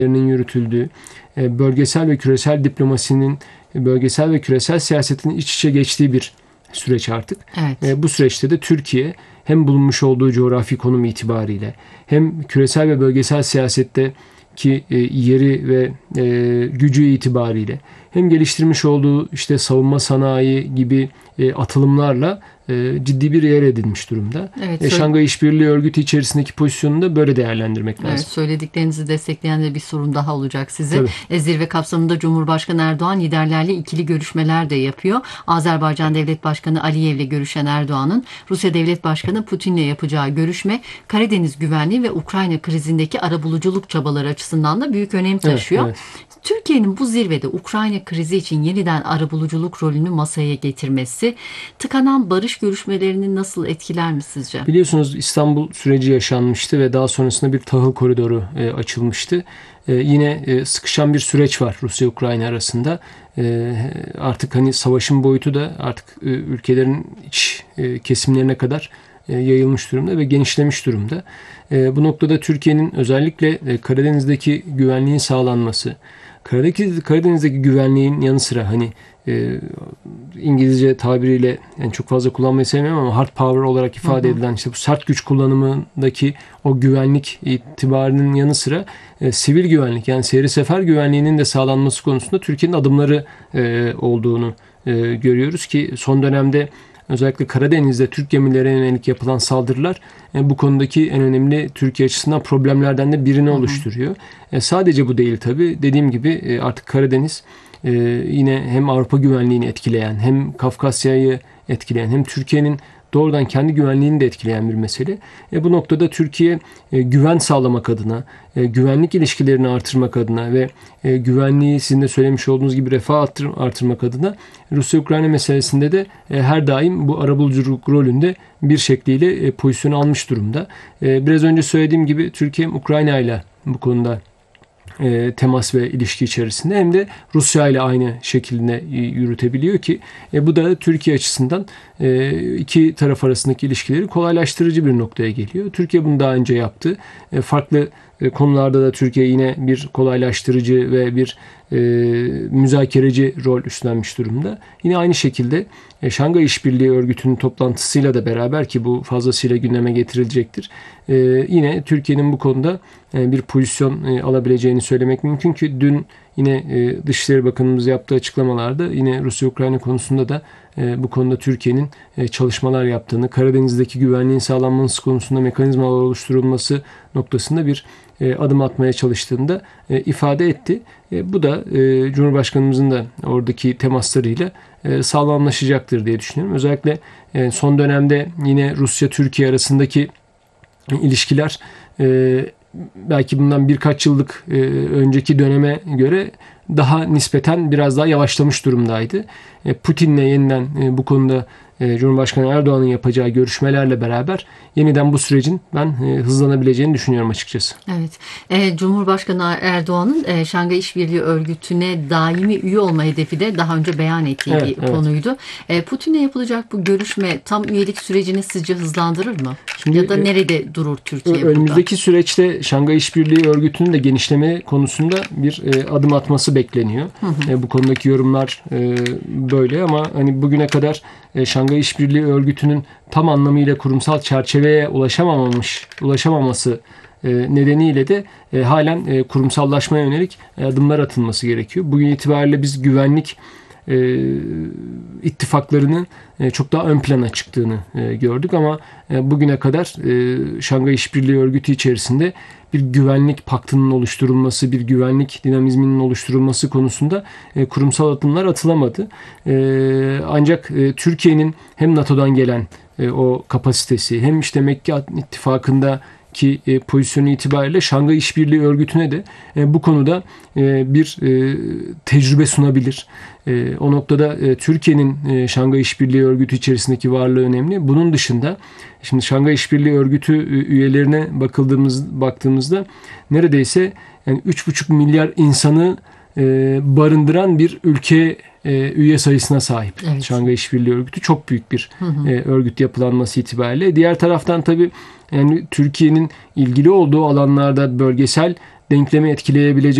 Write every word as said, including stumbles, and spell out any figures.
yürütüldüğü, bölgesel ve küresel diplomasinin, bölgesel ve küresel siyasetin iç içe geçtiği bir süreç artık. Evet. Bu süreçte de Türkiye hem bulunmuş olduğu coğrafi konum itibariyle hem küresel ve bölgesel siyasetteki yeri ve gücü itibariyle hem geliştirmiş olduğu işte savunma sanayi gibi atılımlarla ciddi bir yer edinmiş durumda. Evet, söyle- Şangay İşbirliği Örgütü içerisindeki pozisyonunu da böyle değerlendirmek lazım. Evet, söylediklerinizi destekleyen de bir sorun daha olacak size. E, zirve kapsamında Cumhurbaşkanı Erdoğan liderlerle ikili görüşmeler de yapıyor. Azerbaycan Devlet Başkanı Aliyev'le görüşen Erdoğan'ın Rusya Devlet Başkanı Putin'le yapacağı görüşme Karadeniz güvenliği ve Ukrayna krizindeki arabuluculuk çabaları açısından da büyük önem taşıyor. Evet, evet. Türkiye'nin bu zirvede Ukrayna krizi için yeniden arabuluculuk rolünü masaya getirmesi tıkanan barış görüşmelerini nasıl etkiler mi sizce? Biliyorsunuz İstanbul süreci yaşanmıştı ve daha sonrasında bir tahıl koridoru e, açılmıştı. E, yine e, sıkışan bir süreç var Rusya-Ukrayna arasında. E, artık hani savaşın boyutu da artık e, ülkelerin iç e, kesimlerine kadar e, yayılmış durumda ve genişlemiş durumda. E, bu noktada Türkiye'nin özellikle e, Karadeniz'deki güvenliğin sağlanması, Karadeniz, Karadeniz'deki güvenliğin yanı sıra hani e, İngilizce tabiriyle yani çok fazla kullanmayı sevmiyorum ama hard power olarak ifade hı hı. edilen işte bu sert güç kullanımındaki o güvenlik itibarının yanı sıra e, sivil güvenlik yani seyri sefer güvenliğinin de sağlanması konusunda Türkiye'nin adımları e, olduğunu e, görüyoruz ki son dönemde özellikle Karadeniz'de Türk gemilerine yönelik yapılan saldırılar e, bu konudaki en önemli Türkiye açısından problemlerden de birini hı hı. oluşturuyor. E, sadece bu değil tabii. Dediğim gibi e, artık Karadeniz e, yine hem Avrupa güvenliğini etkileyen hem Kafkasya'yı etkileyen hem Türkiye'nin doğrudan kendi güvenliğini de etkileyen bir mesele. E, bu noktada Türkiye e, güven sağlamak adına, e, güvenlik ilişkilerini artırmak adına ve e, güvenliği sizin de söylemiş olduğunuz gibi refah artır, artırmak adına Rusya-Ukrayna meselesinde de e, her daim bu arabuluculuk rolünde bir şekliyle e, pozisyonu almış durumda. E, biraz önce söylediğim gibi Türkiye Ukrayna ile bu konuda E, temas ve ilişki içerisinde hem de Rusya ile aynı şekilde yürütebiliyor ki e, bu da Türkiye açısından e, iki taraf arasındaki ilişkileri kolaylaştırıcı bir noktaya geliyor. Türkiye bunu daha önce yaptı. E, farklı e, konularda da Türkiye yine bir kolaylaştırıcı ve bir e, müzakereci rol üstlenmiş durumda. Yine aynı şekilde e, Şangay İşbirliği Örgütü'nün toplantısıyla da beraber ki bu fazlasıyla gündeme getirilecektir. E, yine Türkiye'nin bu konuda e, bir pozisyon e, alabileceğini söylemek mümkün ki dün yine e, Dışişleri Bakanımız yaptığı açıklamalarda yine Rusya-Ukrayna konusunda da e, bu konuda Türkiye'nin e, çalışmalar yaptığını, Karadeniz'deki güvenliğin sağlanması konusunda mekanizmalar oluşturulması noktasında bir e, adım atmaya çalıştığını da e, ifade etti. E, bu da e, Cumhurbaşkanımızın da oradaki temaslarıyla e, sağlamlaşacaktır diye düşünüyorum. Özellikle e, son dönemde yine Rusya-Türkiye arasındaki ilişkiler e, belki bundan birkaç yıllık e, önceki döneme göre daha nispeten biraz daha yavaşlamış durumdaydı. E, Putin'le yeniden e, bu konuda e, Cumhurbaşkanı Erdoğan'ın yapacağı görüşmelerle beraber yeniden bu sürecin ben e, hızlanabileceğini düşünüyorum açıkçası. Evet. E, Cumhurbaşkanı Erdoğan'ın e, Şangay İşbirliği Örgütü'ne daimi üye olma hedefi de daha önce beyan ettiği evet, bir evet. konuydu. E, Putin'le yapılacak bu görüşme tam üyelik sürecini sizce hızlandırır mı? Şimdi, ya da nerede durur Türkiye önümüzdeki burada? süreçte Şangay İşbirliği Örgütü'nün de genişleme konusunda bir e, adım atması bekleniyor. Hı hı. E, bu konudaki yorumlar e, böyle ama hani bugüne kadar e, Şangay İşbirliği Örgütü'nün tam anlamıyla kurumsal çerçeveye ulaşamamış, ulaşamaması e, nedeniyle de e, halen e, kurumsallaşmaya yönelik e, adımlar atılması gerekiyor. Bugün itibariyle biz güvenlik e, ittifaklarının e, çok daha ön plana çıktığını e, gördük ama e, bugüne kadar e, Şangay İşbirliği Örgütü içerisinde bir güvenlik paktının oluşturulması, bir güvenlik dinamizminin oluşturulması konusunda e, kurumsal adımlar atılamadı. E, ancak e, Türkiye'nin hem NATO'dan gelen e, o kapasitesi hem işte Mekke ittifakında ki e, pozisyonu itibariyle Şangay İşbirliği Örgütü'ne de e, bu konuda e, bir e, tecrübe sunabilir. E, o noktada e, Türkiye'nin e, Şangay İşbirliği Örgütü içerisindeki varlığı önemli. Bunun dışında şimdi Şangay İşbirliği Örgütü üyelerine bakıldığımız baktığımızda neredeyse yani üç buçuk milyar insanı e, barındıran bir ülke e, üye sayısına sahip. Evet. Şangay İşbirliği Örgütü çok büyük bir hı hı. E, örgüt yapılanması itibariyle. Diğer taraftan tabii yani Türkiye'nin ilgili olduğu alanlarda bölgesel denklemi etkileyebilecek